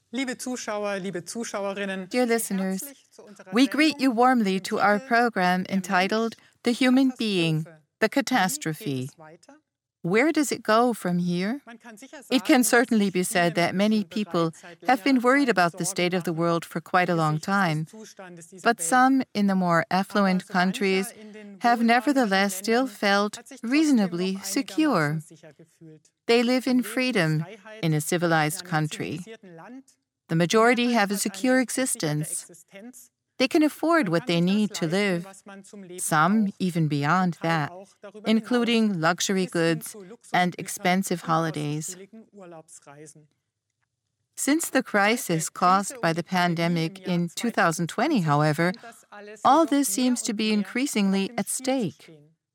Dear listeners, we greet you warmly to our program entitled The Human Being, the Catastrophe. Where does it go from here? It can certainly be said that many people have been worried about the state of the world for quite a long time, but some in the more affluent countries have nevertheless still felt reasonably secure. They live in freedom in a civilized country. The majority have a secure existence. They can afford what they need to live, some even beyond that, including luxury goods and expensive holidays. Since the crisis caused by the pandemic in 2020, however, all this seems to be increasingly at stake.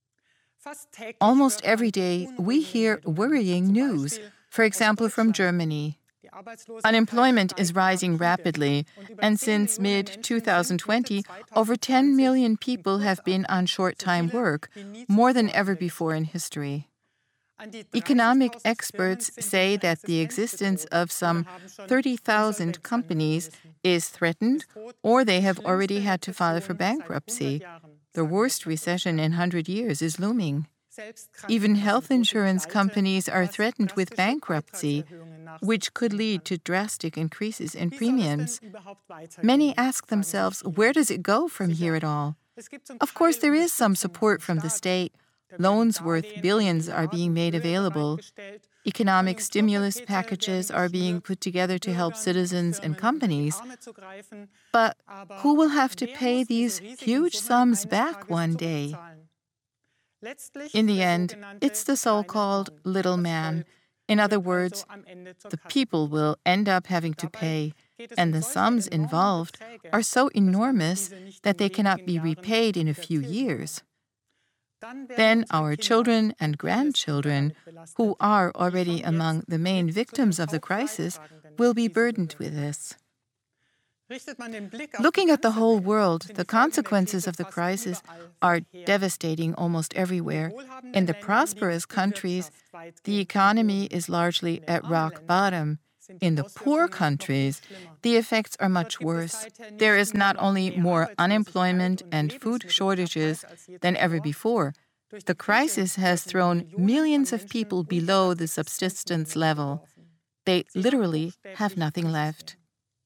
Almost every day, we hear worrying news, for example, from Germany. Unemployment is rising rapidly, and since mid-2020, over 10 million people have been on short-time work, more than ever before in history. Economic experts say that the existence of some 30,000 companies is threatened, or they have already had to file for bankruptcy. The worst recession in 100 years is looming. Even health insurance companies are threatened with bankruptcy, which could lead to drastic increases in premiums. Many ask themselves, where does it go from here at all? Of course, there is some support from the state. Loans worth billions are being made available. Economic stimulus packages are being put together to help citizens and companies. But who will have to pay these huge sums back one day? In the end, it's the so-called little man. In other words, the people will end up having to pay, and the sums involved are so enormous that they cannot be repaid in a few years. Then our children and grandchildren, who are already among the main victims of the crisis, will be burdened with this. Looking at the whole world, the consequences of the crisis are devastating almost everywhere. In the prosperous countries, the economy is largely at rock bottom. In the poor countries, the effects are much worse. There is not only more unemployment and food shortages than ever before, the crisis has thrown millions of people below the subsistence level. They literally have nothing left.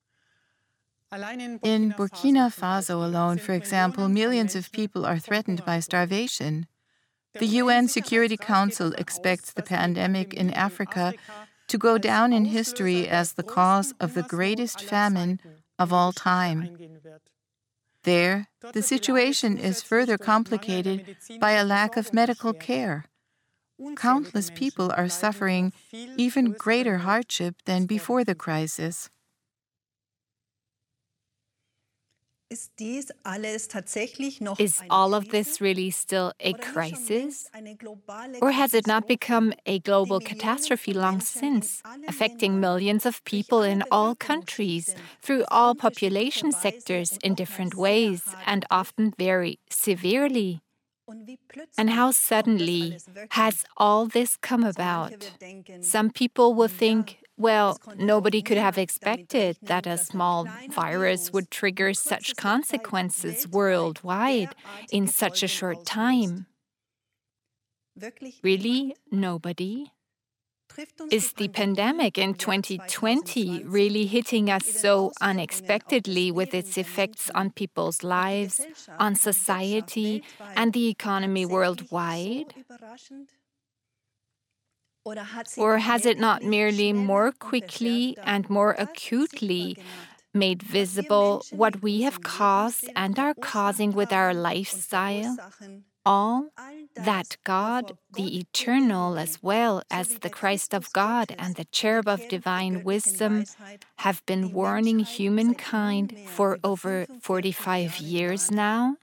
In Burkina Faso alone, for example, millions of people are threatened by starvation. The UN Security Council expects the pandemic in Africa to go down in history as the cause of the greatest famine of all time. There, the situation is further complicated by a lack of medical care. Countless people are suffering even greater hardship than before the crisis. Is all of this really still a crisis? Or has it not become a global catastrophe long since, affecting millions of people in all countries, through all population sectors in different ways, and often very severely? And how suddenly has all this come about? Some people will think, well, nobody could have expected that a small virus would trigger such consequences worldwide in such a short time. Really, nobody? Is the pandemic in 2020 really hitting us so unexpectedly with its effects on people's lives, on society, and the economy worldwide? Or has it not merely more quickly and more acutely made visible what we have caused and are causing with our lifestyle? All that God, the Eternal, as well as the Christ of God and the Cherub of Divine Wisdom, have been warning humankind for over 45 years now?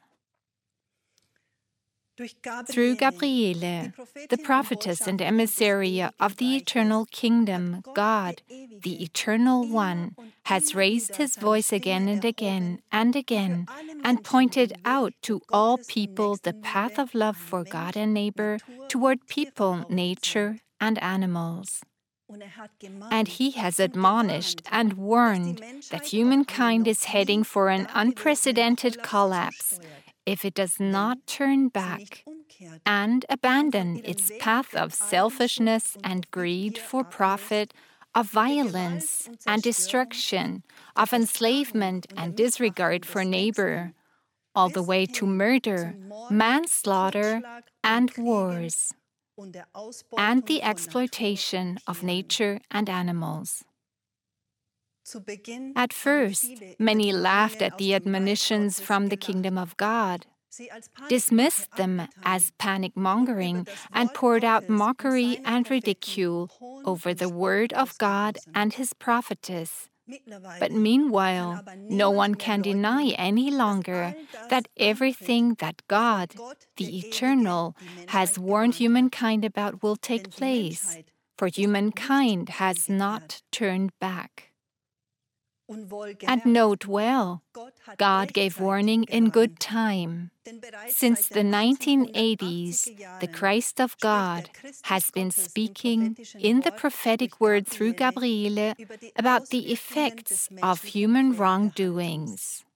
Through Gabriele, the prophetess and emissary of the eternal kingdom, God, the Eternal One, has raised his voice again and again and again and pointed out to all people the path of love for God and neighbor toward people, nature, and animals. And he has admonished and warned that humankind is heading for an unprecedented collapse if it does not turn back and abandon its path of selfishness and greed for profit, of violence and destruction, of enslavement and disregard for neighbor, all the way to murder, manslaughter, and wars, and the exploitation of nature and animals. At first, many laughed at the admonitions from the kingdom of God, dismissed them as panic-mongering, and poured out mockery and ridicule over the word of God and his prophetess. But meanwhile, no one can deny any longer that everything that God, the Eternal, has warned humankind about will take place, for humankind has not turned back. And note well, God gave warning in good time. Since the 1980s, the Christ of God has been speaking in the prophetic word through Gabriele about the effects of human wrongdoings.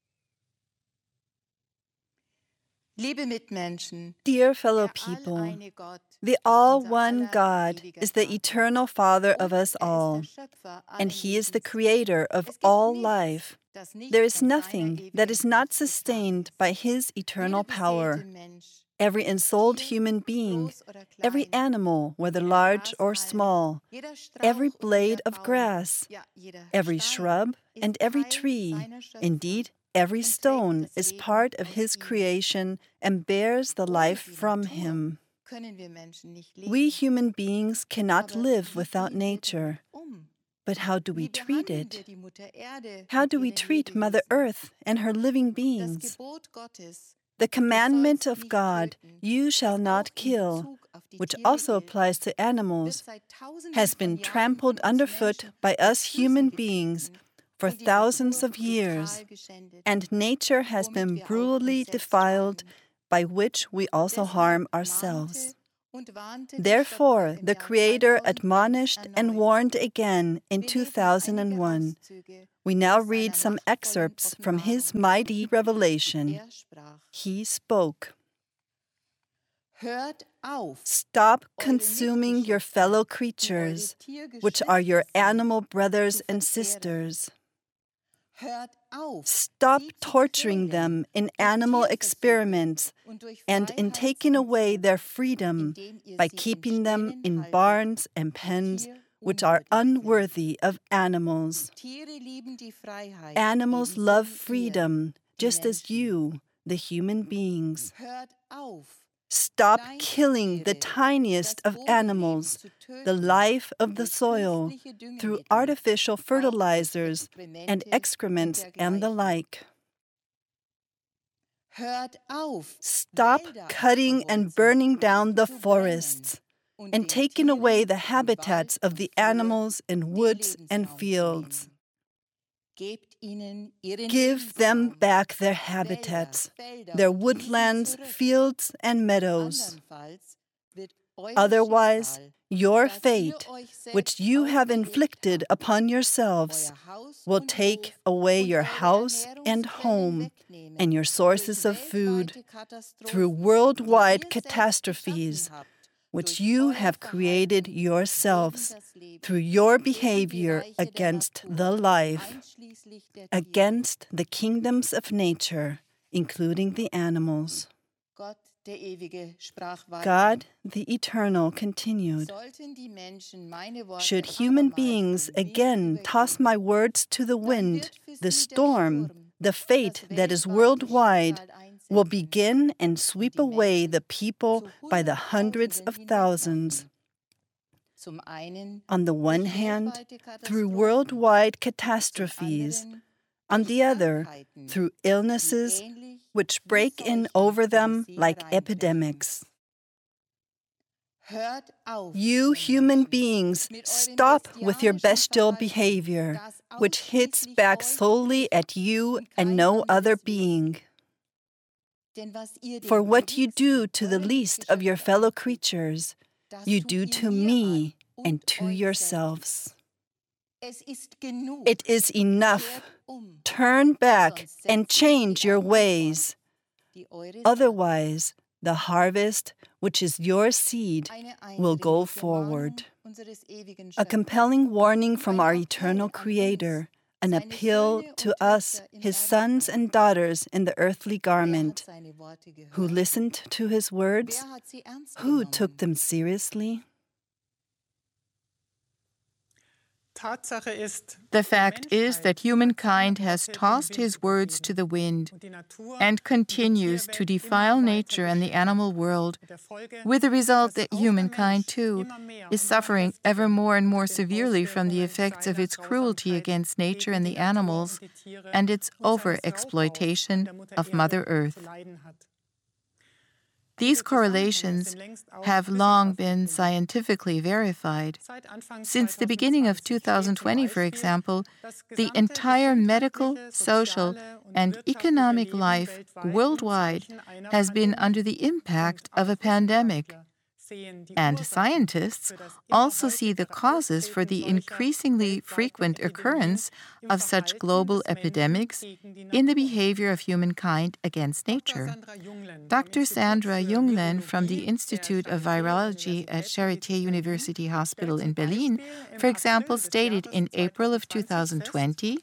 Dear fellow people, the all-one God is the eternal Father of us all, and He is the creator of all life. There is nothing that is not sustained by His eternal power. Every ensouled human being, every animal, whether large or small, every blade of grass, every shrub and every tree, indeed, every stone is part of His creation and bears the life from Him. We human beings cannot live without nature. But how do we treat it? How do we treat Mother Earth and her living beings? The commandment of God, "You shall not kill," which also applies to animals, has been trampled underfoot by us human beings for thousands of years, and nature has been brutally defiled, by which we also harm ourselves. Therefore, the Creator admonished and warned again in 2001. We now read some excerpts from His mighty revelation. He spoke. Stop consuming your fellow creatures, which are your animal brothers and sisters. Stop torturing them in animal experiments and in taking away their freedom by keeping them in barns and pens which are unworthy of animals. Animals love freedom just as you, the human beings. Stop killing the tiniest of animals, the life of the soil, through artificial fertilizers and excrements and the like. Stop cutting and burning down the forests and taking away the habitats of the animals in woods and fields. Give them back their habitats, their woodlands, fields, and meadows. Otherwise, your fate, which you have inflicted upon yourselves, will take away your house and home and your sources of food through worldwide catastrophes, which you have created yourselves through your behavior against the life, against the kingdoms of nature, including the animals. God, the Eternal, continued. Should human beings again toss my words to the wind, the storm, the fate that is worldwide will begin and sweep away the people by the hundreds of thousands. On the one hand, through worldwide catastrophes, on the other, through illnesses which break in over them like epidemics. You human beings, stop with your bestial behavior, which hits back solely at you and no other being. For what you do to the least of your fellow creatures, you do to me, and to yourselves. It is enough. Turn back and change your ways. Otherwise, the harvest, which is your seed, will go forward. A compelling warning from our eternal Creator, an appeal to us, His sons and daughters in the earthly garment. Who listened to His words? Who took them seriously? The fact is that humankind has tossed his words to the wind and continues to defile nature and the animal world, with the result that humankind, too, is suffering ever more and more severely from the effects of its cruelty against nature and the animals and its over-exploitation of Mother Earth. These correlations have long been scientifically verified. Since the beginning of 2020, for example, the entire medical, social, and economic life worldwide has been under the impact of a pandemic. And scientists also see the causes for the increasingly frequent occurrence of such global epidemics in the behavior of humankind against nature. Dr. Sandra Junglen from the Institute of Virology at Charité University Hospital in Berlin, for example, stated in April of 2020,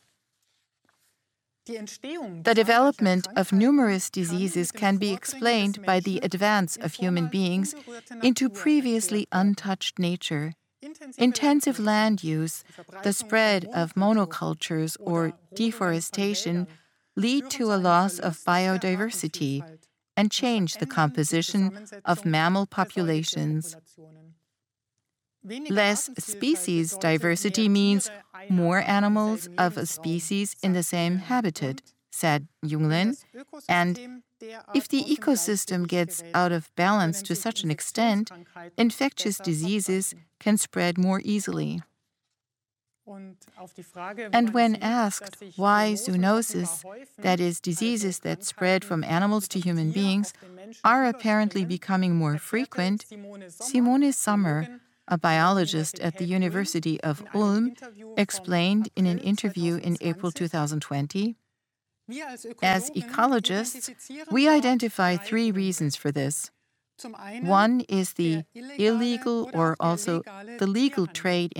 the development of numerous diseases can be explained by the advance of human beings into previously untouched nature. Intensive land use, the spread of monocultures or deforestation lead to a loss of biodiversity and change the composition of mammal populations. Less species diversity means more animals of a species in the same habitat, said Junglen, and if the ecosystem gets out of balance to such an extent, infectious diseases can spread more easily. And when asked why zoonosis, that is, diseases that spread from animals to human beings, are apparently becoming more frequent, Simone Sommer, a biologist at the University of Ulm, explained in an interview in April 2020, as ecologists, we identify three reasons for this. One is the illegal or also the legal trade